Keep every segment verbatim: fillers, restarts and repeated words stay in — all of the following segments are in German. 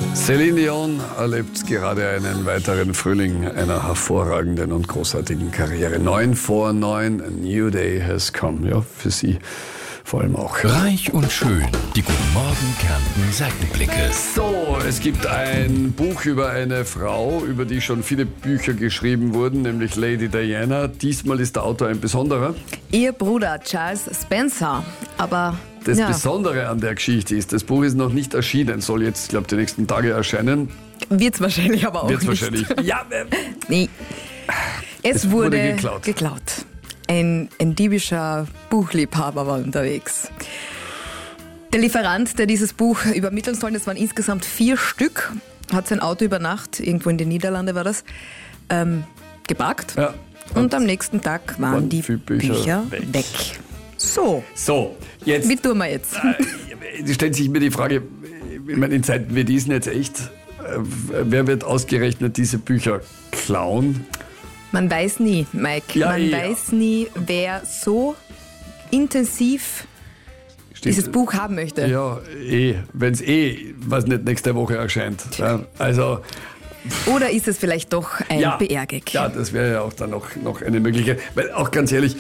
Celine Dion erlebt gerade einen weiteren Frühling einer hervorragenden und großartigen Karriere. Neun vor neun, a new day has come. Ja, für sie vor allem auch. Reich und schön, die Guten Morgen Kärnten Seitenblicke. So, es gibt ein Buch über eine Frau, über die schon viele Bücher geschrieben wurden, nämlich Lady Diana. Diesmal ist der Autor ein besonderer. Ihr Bruder Charles Spencer, aber... Das ja. Besondere an der Geschichte ist, das Buch ist noch nicht erschienen, soll jetzt, glaube ich, die nächsten Tage erscheinen. Wird's wahrscheinlich aber auch Wird's nicht. wahrscheinlich. Ja, äh, nee. Es, es wurde, wurde geklaut. geklaut. Ein, ein diebischer Buchliebhaber war unterwegs. Der Lieferant, der dieses Buch übermitteln soll, das waren insgesamt vier Stück, hat sein Auto über Nacht, irgendwo in den Niederlanden war das, ähm, geparkt. Ja. Und am nächsten Tag waren, waren die Bücher, Bücher weg. weg. So. So, jetzt. Wie tun wir jetzt? Äh, stellt sich mir die Frage, ich meine, in Zeiten wie diesen jetzt echt, äh, wer wird ausgerechnet diese Bücher klauen? Man weiß nie, Mike. Ja, Man eh, weiß ja. nie, wer so intensiv Stimmt. dieses Buch haben möchte. Ja, eh, wenn es eh, was nicht nächste Woche erscheint. Ja, also. Oder ist es vielleicht doch ein ja, P R-Gag? Ja, das wäre ja auch dann noch, noch eine Möglichkeit. Weil auch ganz ehrlich,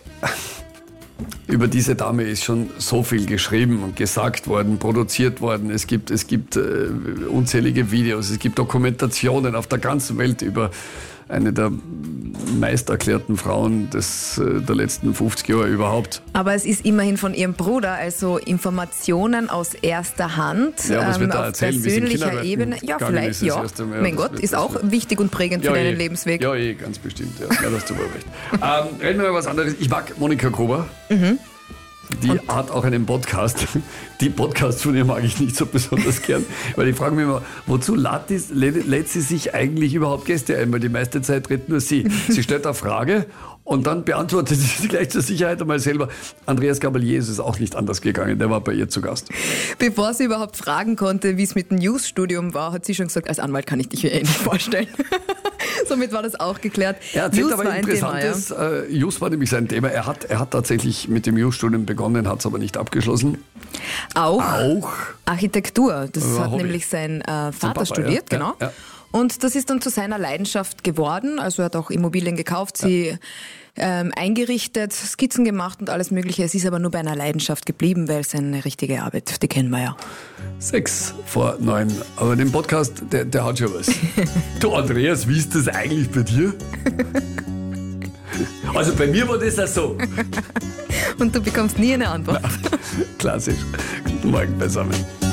über diese Dame ist schon so viel geschrieben und gesagt worden, produziert worden. Es gibt, es gibt äh, unzählige Videos, es gibt Dokumentationen auf der ganzen Welt über eine der meist erklärten Frauen des, äh, der letzten fünfzig Jahre überhaupt. Aber es ist immerhin von ihrem Bruder, also Informationen aus erster Hand, ja, was ähm, wird da auf erzählen, persönlicher Ebene. Ja, vielleicht, ja. Mal, mein Gott, wird, ist auch wird. wichtig und prägend ja, für deinen eh. Lebensweg. Ja, eh, ganz bestimmt. Ja, ja, da hast du wohl recht. ähm, reden wir mal was anderes. Ich mag Monika Gruber. Mhm. Die und? hat auch einen Podcast. Die Podcasts von ihr mag ich nicht so besonders gern, weil ich frage mich immer, wozu lädt, die, lädt sie sich eigentlich überhaupt Gäste ein? Weil die meiste Zeit redet nur sie. Sie stellt eine Frage und dann beantwortet sie sie gleich zur Sicherheit einmal selber. Andreas Gabalier ist es auch nicht anders gegangen, der war bei ihr zu Gast. Bevor sie überhaupt fragen konnte, wie es mit dem News-Studium war, hat sie schon gesagt, als Anwalt kann ich dich mir eh nicht vorstellen. Somit war das auch geklärt. Er erzählt News aber war ein Interessantes. Thema, ja. äh, Just war nämlich sein Thema. Er hat, er hat tatsächlich mit dem Just-Studium begonnen, hat es aber nicht abgeschlossen. Auch, Auch Architektur. Das äh, hat Hobby. nämlich sein äh, Vater Papa, studiert, ja. genau. Ja, ja. Und das ist dann zu seiner Leidenschaft geworden. Also er hat auch Immobilien gekauft, sie ja. ähm, eingerichtet, Skizzen gemacht und alles Mögliche. Es ist aber nur bei einer Leidenschaft geblieben, weil es eine richtige Arbeit, die kennen wir ja. Sechs vor neun. Aber den Podcast, der, der hat schon was. Du Andreas, wie ist das eigentlich bei dir? Also bei mir war das auch so. Und du bekommst nie eine Antwort. Na, klassisch. Guten Morgen beisammen.